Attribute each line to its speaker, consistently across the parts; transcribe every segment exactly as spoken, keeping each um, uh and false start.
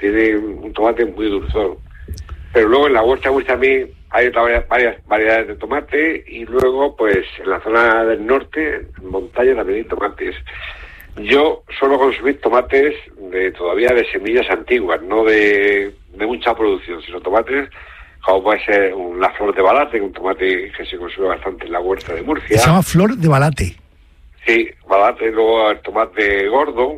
Speaker 1: tiene un tomate muy dulzón. Pero luego en la huerta de Murcia también hay varias, varias variedades de tomate, y luego pues en la zona del norte, en montaña, también hay tomates. Yo suelo consumir tomates de todavía de semillas antiguas, no de, de mucha producción, sino tomates como puede ser una flor de balate, un tomate que se consume bastante en la huerta de Murcia.
Speaker 2: Se llama flor de balate.
Speaker 1: Sí, balate, luego el tomate gordo,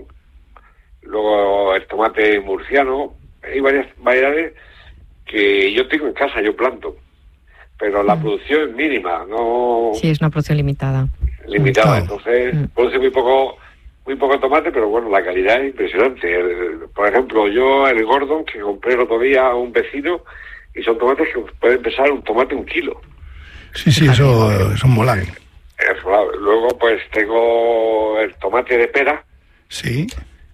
Speaker 1: luego el tomate murciano. Hay varias variedades que yo tengo en casa, yo planto, pero la mm. producción es mínima, no...
Speaker 3: Sí, es una producción limitada.
Speaker 1: Limitada, entonces mm. produce muy poco muy poco tomate, pero bueno, la calidad es impresionante. El, por ejemplo, yo el Gordon, que compré el otro día a un vecino, y son tomates que pueden pesar un tomate un kilo.
Speaker 2: Sí, sí, eso, eso mola.
Speaker 1: Luego pues tengo el tomate de pera.
Speaker 2: Sí.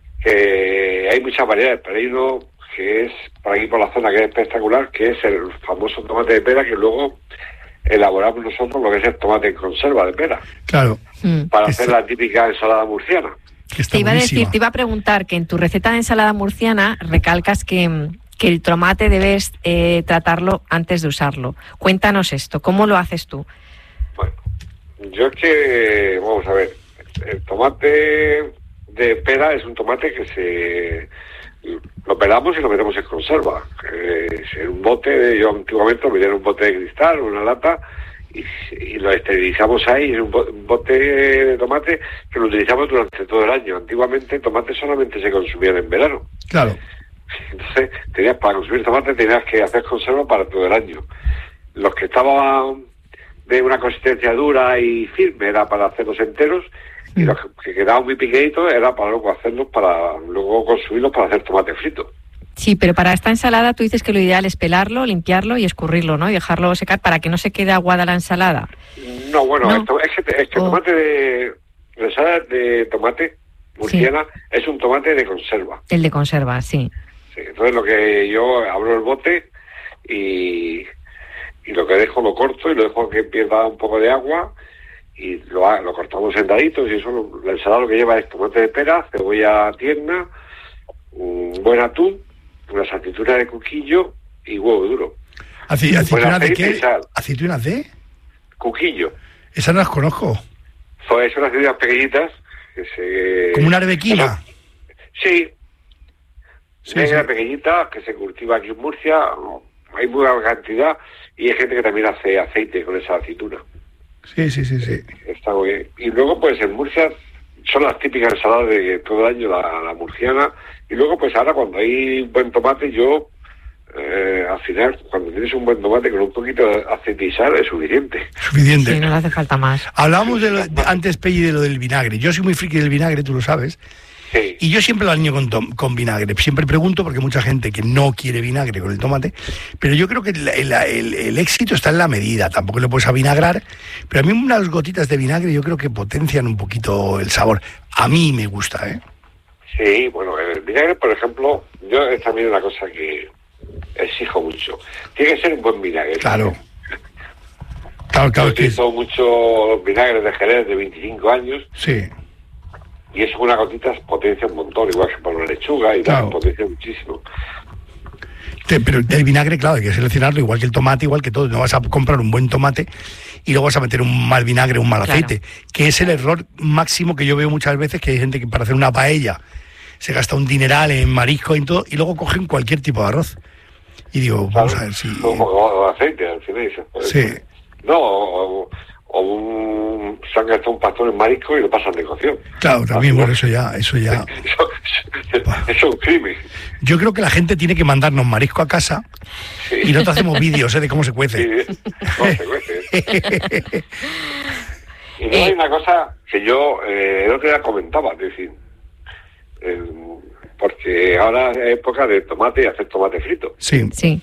Speaker 1: Que hay muchas variedades, pero hay uno que es, por aquí por la zona, que es espectacular, que es el famoso tomate de pera, que luego elaboramos nosotros lo que es el tomate en conserva de pera.
Speaker 2: Claro.
Speaker 1: Para
Speaker 2: está...
Speaker 1: hacer la típica ensalada murciana.
Speaker 3: Te iba a decir, te iba a preguntar que en tu receta de ensalada murciana recalcas que, que el tomate debes eh, tratarlo antes de usarlo. Cuéntanos esto, ¿cómo lo haces tú?
Speaker 1: Bueno, yo es que, vamos a ver, el tomate de pera es un tomate que se... lo pelamos y lo metemos en conserva. Eh, en un bote, yo antiguamente lo metía en un bote de cristal, una lata, y, y lo esterilizamos ahí, en un, bo, un bote de tomate que lo utilizamos durante todo el año. Antiguamente el tomate solamente se consumía en verano.
Speaker 2: Claro.
Speaker 1: Entonces, tenías, para consumir tomate tenías que hacer conserva para todo el año. Los que estaban de una consistencia dura y firme era para hacerlos enteros, y los que quedaban muy piqueditos era para luego hacerlos, para luego consumirlos para hacer tomate frito.
Speaker 3: Sí, pero para esta ensalada tú dices que lo ideal es pelarlo, limpiarlo y escurrirlo, ¿no? Y dejarlo secar para que no se quede aguada la ensalada.
Speaker 1: No, bueno,
Speaker 3: ¿No?
Speaker 1: Esto, es que, es que oh. el tomate de... la ensalada de tomate murciana sí. es un tomate de conserva.
Speaker 3: El de conserva, sí.
Speaker 1: Sí, entonces lo que yo abro el bote y, y lo que dejo lo corto y lo dejo que pierda un poco de agua, y lo, lo cortamos en daditos, y eso, la ensalada lo que lleva es tomate de pera, cebolla tierna, un buen atún, unas aceitunas de cuquillo y huevo duro.
Speaker 2: ¿Aci ¿Aceitunas de qué? ¿Aceitunas de?
Speaker 1: Cuquillo.
Speaker 2: Esas no las conozco.
Speaker 1: Son, son aceitunas pequeñitas que se...
Speaker 2: ¿Como una arbequina?
Speaker 1: Sí.
Speaker 2: Sí,
Speaker 1: negra,
Speaker 2: sí.
Speaker 1: pequeñita, que se cultiva aquí en Murcia. Hay mucha cantidad, y hay gente que también hace aceite con esa aceituna.
Speaker 2: Sí, sí, sí, sí.
Speaker 1: Está muy bien. Y luego, pues en Murcia son las típicas ensaladas de todo el año, la, la murciana. Y luego, pues ahora cuando hay buen tomate, yo, eh, al final, cuando tienes un buen tomate con un poquito de aceite y sal, es suficiente.
Speaker 2: Suficiente.
Speaker 3: Sí, no le hace falta más.
Speaker 2: Hablábamos de lo, de, antes, Pelli, de lo del vinagre. Yo soy muy friki del vinagre, tú lo sabes.
Speaker 1: Sí.
Speaker 2: Y yo siempre lo año con, tom, con vinagre. Siempre pregunto, porque hay mucha gente que no quiere vinagre con el tomate, pero yo creo que el, el, el, el éxito está en la medida. Tampoco le puedes avinagrar, pero a mí unas gotitas de vinagre yo creo que potencian un poquito el sabor. A mí me gusta, ¿eh?
Speaker 1: Sí, bueno, el vinagre, por ejemplo, yo es también una cosa que exijo mucho. Tiene que ser un buen vinagre.
Speaker 2: Claro. Claro, claro.
Speaker 1: Yo utilizo que... mucho vinagre de Jerez de veinticinco años.
Speaker 2: Sí.
Speaker 1: Y eso, una gotita potencia un montón, igual que para una lechuga y
Speaker 2: claro.
Speaker 1: tal, potencia muchísimo.
Speaker 2: Pero el vinagre, claro, hay que seleccionarlo igual que el tomate, igual que todo. No vas a comprar un buen tomate y luego vas a meter un mal vinagre, un mal aceite, claro. que es el error máximo que yo veo muchas veces, que hay gente que para hacer una paella se gasta un dineral en marisco y todo, y luego cogen cualquier tipo de arroz. Y digo, vamos
Speaker 1: claro.
Speaker 2: a ver si...
Speaker 1: O, o, o aceite, al final.
Speaker 2: Sí.
Speaker 1: No, o, o un... se han gastado un pastor en marisco y lo pasan de cocción.
Speaker 2: Claro, también, bueno, eso ya... Eso ya
Speaker 1: eso, eso, eso es un crimen.
Speaker 2: Yo creo que la gente tiene que mandarnos marisco a casa, sí. y nosotros hacemos vídeos ¿eh? de cómo se cuece.
Speaker 1: Sí, cómo se cuece. Y no hay una cosa que yo eh, el otro día comentaba, es decir, eh, porque ahora es época de tomate y hacer tomate frito.
Speaker 2: Sí.
Speaker 3: Sí.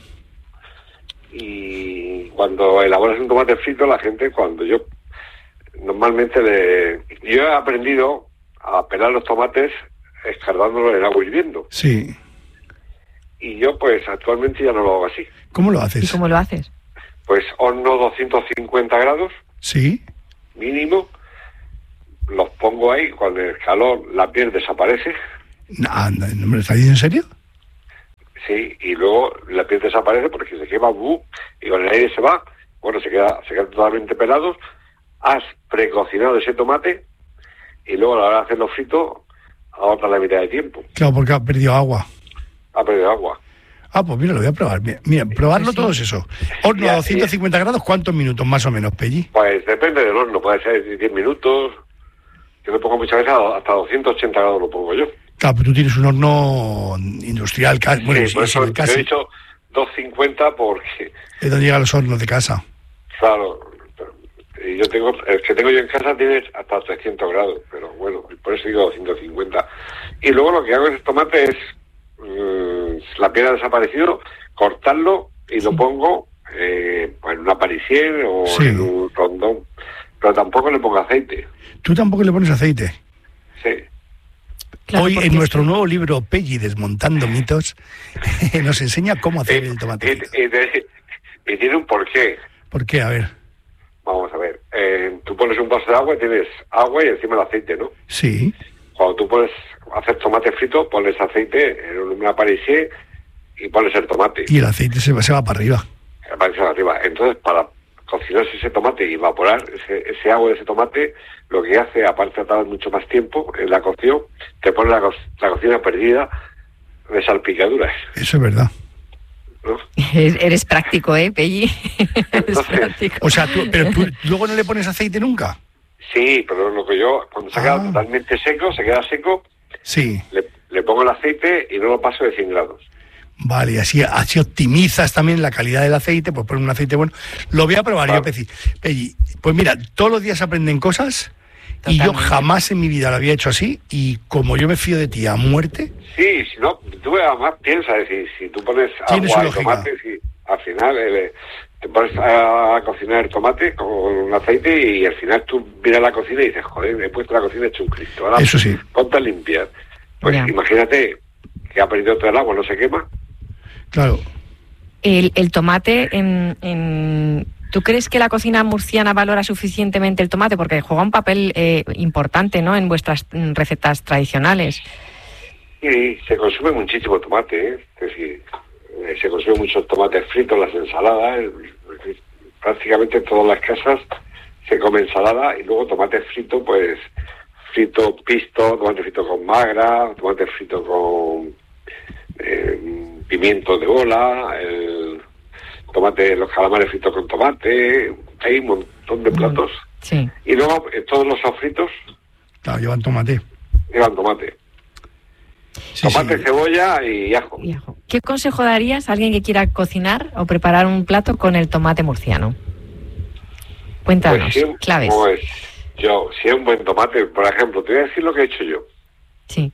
Speaker 1: Y cuando elaboras un tomate frito, la gente, cuando yo normalmente le... Yo he aprendido a pelar los tomates escardándolos en agua hirviendo.
Speaker 2: Sí.
Speaker 1: Y yo, pues, actualmente ya no lo hago así.
Speaker 2: ¿Cómo lo haces?
Speaker 3: ¿Y cómo lo haces?
Speaker 1: Pues horno doscientos cincuenta grados.
Speaker 2: Sí.
Speaker 1: Mínimo. Los pongo ahí, cuando el calor, la piel desaparece.
Speaker 2: No, ¿no me lo estás diciendo en serio?
Speaker 1: Sí, y luego la piel desaparece porque se quema, buh, y con el aire se va, bueno, se queda, se quedan totalmente pelados. Has precocinado ese tomate y luego a la hora de hacerlo frito, ahorra la mitad de tiempo.
Speaker 2: Claro, porque ha perdido agua.
Speaker 1: Ha perdido agua.
Speaker 2: Ah, pues mira, lo voy a probar. Mira, mira probarlo
Speaker 3: Pues sí.
Speaker 2: todo eso. Horno a doscientos cincuenta grados, ¿cuántos minutos más o menos, Pelli?
Speaker 1: Pues depende del horno, puede ser diez minutos. Yo lo pongo muchas veces hasta doscientos ochenta grados lo pongo yo.
Speaker 2: Claro, pero tú tienes un horno industrial, casi. Bueno,
Speaker 1: Sí, por
Speaker 2: sí,
Speaker 1: eso
Speaker 2: sí, casi.
Speaker 1: yo he dicho doscientos cincuenta porque,
Speaker 2: Es donde llegan los hornos de casa.
Speaker 1: claro, y yo tengo, el que tengo yo en casa tiene hasta trescientos grados, pero bueno, por eso digo doscientos cincuenta. Y luego lo que hago en el tomate es, mmm, la piel ha desaparecido, cortarlo y lo pongo eh, en una parisien o
Speaker 2: Sí.
Speaker 1: en un rondón, pero tampoco le pongo aceite.
Speaker 2: Tú tampoco le pones aceite.
Speaker 1: Sí.
Speaker 3: Claro,
Speaker 2: Hoy
Speaker 3: porque
Speaker 2: en nuestro
Speaker 3: es que-
Speaker 2: nuevo libro, Pelli Desmontando Mitos, nos enseña cómo hacer el tomate.
Speaker 1: Y,
Speaker 2: frito.
Speaker 1: y- y te- y tiene un porqué.
Speaker 2: ¿Por qué? A ver.
Speaker 1: Vamos a ver, eh, tú pones un vaso de agua y tienes agua y encima el aceite, ¿no?
Speaker 2: Sí.
Speaker 1: Cuando tú pones hacer tomate frito, pones aceite en una parisien y pones el tomate.
Speaker 2: Y el aceite se va, se va para arriba.
Speaker 1: La parisien arriba. Entonces, para cocinarse ese tomate y evaporar ese, ese agua de ese tomate, lo que hace, aparte de tardar mucho más tiempo en la cocción, te pone la, co- la cocina perdida de salpicaduras,
Speaker 2: Eso es verdad.
Speaker 1: ¿no?
Speaker 3: Eres, eres práctico, ¿eh, Pelli? Eres
Speaker 1: Entonces,
Speaker 3: práctico.
Speaker 2: O sea, tú, pero tú luego no le pones aceite nunca.
Speaker 1: Sí, pero lo que yo, cuando se ha quedado
Speaker 2: Ah.
Speaker 1: totalmente seco, se queda seco,
Speaker 2: Sí.
Speaker 1: le, le pongo el aceite y no lo paso de cien grados.
Speaker 2: Vale, y así, así optimizas también la calidad del aceite, pues poner un aceite bueno. Lo voy a probar
Speaker 1: Claro.
Speaker 2: yo, Pelli. Pelli. Pues mira, todos los días aprenden cosas y yo
Speaker 3: Totalmente.
Speaker 2: jamás en mi vida lo había hecho así y como yo me fío de ti a muerte,
Speaker 1: Sí, si no, tú además piensas, si, si tú pones
Speaker 2: Tiene su
Speaker 1: agua y
Speaker 2: lógica.
Speaker 1: tomate, si, al final eh, te pones a, a cocinar el tomate con un aceite y al final tú miras la cocina y dices, joder, me he puesto la cocina hecho un Cristo, ahora
Speaker 2: Eso sí.
Speaker 1: ponte a limpiar. Pues
Speaker 3: Ya.
Speaker 1: imagínate que ha perdido todo el agua, no se quema.
Speaker 2: claro.
Speaker 3: El, el tomate en, en... ¿Tú crees que la cocina murciana valora suficientemente el tomate? Porque juega un papel eh, importante, ¿no?, en vuestras mm, recetas tradicionales.
Speaker 1: Y se consume muchísimo tomate, ¿eh? Es decir, eh, se consume muchos tomates fritos, las ensaladas, eh, es decir, prácticamente en todas las casas se come ensalada y luego tomate frito, pues frito pisto, tomate frito con magra, tomate frito con eh, pimiento de bola, el tomate, los calamares fritos con tomate, hay un montón de platos.
Speaker 3: Sí.
Speaker 1: Y luego eh, todos los sofritos
Speaker 2: Claro, llevan tomate.
Speaker 1: llevan tomate.
Speaker 2: Sí,
Speaker 1: Tomate,
Speaker 2: sí.
Speaker 1: cebolla y ajo.
Speaker 3: Y ajo. ¿Qué consejo darías a alguien que quiera cocinar o preparar un plato con el tomate murciano? Cuéntanos,
Speaker 1: Pues, sí,
Speaker 3: claves.
Speaker 1: pues yo, si es un buen tomate, por ejemplo, te voy a decir lo que he hecho yo.
Speaker 3: Sí.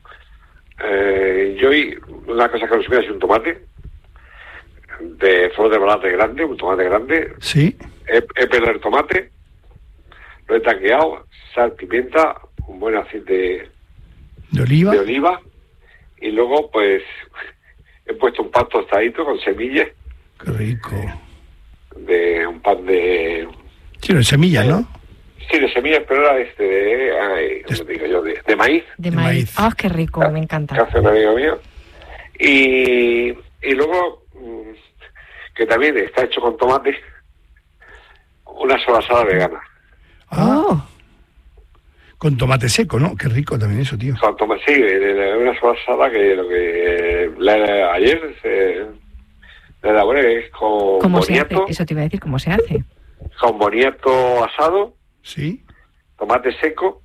Speaker 1: Eh, yo, y una cosa que consumía es un tomate de flor de balate grande, un tomate grande.
Speaker 2: Sí.
Speaker 1: He, he pelado el tomate, lo he taqueado, sal, pimienta, un buen aceite
Speaker 2: De oliva.
Speaker 1: de oliva y luego pues he puesto un pan tostadito con semillas
Speaker 2: Qué rico.
Speaker 1: de un pan de
Speaker 2: Sí, de semillas, ¿no?
Speaker 1: sí de semillas, pero era este de ay, ¿cómo te digo yo? De, de maíz.
Speaker 3: De,
Speaker 2: De
Speaker 3: maíz.
Speaker 2: maíz.
Speaker 3: ¡Ah, qué rico! Me
Speaker 1: que
Speaker 3: encanta.
Speaker 1: hace un amigo mío. Y, y luego, mm, que también está hecho con tomate, una sobrasada vegana.
Speaker 2: Ah,
Speaker 3: ¡Oh!
Speaker 2: con tomate seco, ¿no? Qué rico también eso, tío.
Speaker 1: Con tomate, sí, de- de una sobrasada que lo que la- ayer se, la elaboré es con
Speaker 3: ¿Cómo se hace?
Speaker 1: boniato,
Speaker 3: Eso te iba a decir, ¿cómo se hace?
Speaker 1: con boniato asado,
Speaker 2: Sí.
Speaker 1: tomate seco,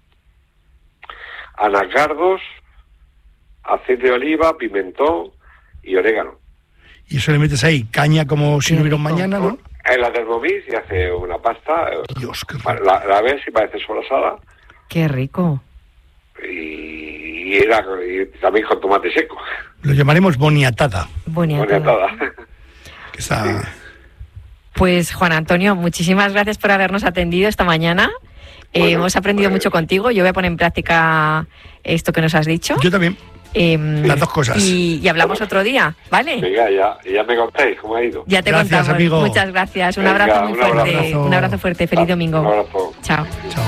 Speaker 1: anacardos, aceite de oliva, pimentón y orégano.
Speaker 2: Y eso le metes ahí caña como si
Speaker 3: Qué
Speaker 2: no hubiera un
Speaker 3: rico.
Speaker 2: mañana, ¿no?
Speaker 1: En la Thermomix y hace una pasta, eh,
Speaker 2: Dios, qué rico.
Speaker 1: la, la ves y parece sobrasada.
Speaker 3: ¡Qué rico!
Speaker 1: Y, y era y también con tomate seco,
Speaker 2: Lo llamaremos boniatada,
Speaker 3: Boniatada.
Speaker 1: boniatada.
Speaker 2: que está...
Speaker 3: Pues Juan Antonio, muchísimas gracias por habernos atendido esta mañana. Eh,
Speaker 1: Bueno,
Speaker 3: hemos aprendido
Speaker 1: pues-
Speaker 3: mucho contigo. Yo voy a poner en práctica esto que nos has dicho.
Speaker 2: Yo también.
Speaker 3: Em,
Speaker 2: Las dos cosas.
Speaker 3: Y, y hablamos otro día, ¿vale?
Speaker 1: Venga, ya, ya me contáis cómo ha ido.
Speaker 3: Ya te
Speaker 2: Gracias,
Speaker 3: contamos.
Speaker 2: amigo.
Speaker 3: Muchas gracias. Un
Speaker 1: Venga,
Speaker 3: abrazo muy
Speaker 1: un
Speaker 3: fuerte.
Speaker 1: abrazo.
Speaker 3: Un abrazo fuerte. Feliz
Speaker 1: Un
Speaker 3: domingo.
Speaker 1: abrazo.
Speaker 3: Chao.
Speaker 2: Chao.